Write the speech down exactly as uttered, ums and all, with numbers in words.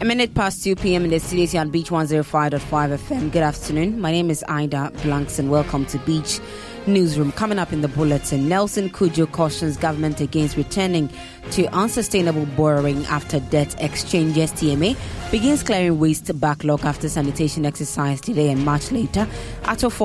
A minute past two p.m. in the studios here on Beach one oh five point five F M. Good afternoon. My name is Ida Blanks and welcome to Beach Newsroom. Coming up in the bulletin, Nelson Kudjo cautions government against returning to unsustainable borrowing after debt exchange. S T M A begins clearing waste backlog after sanitation exercise today and much later. At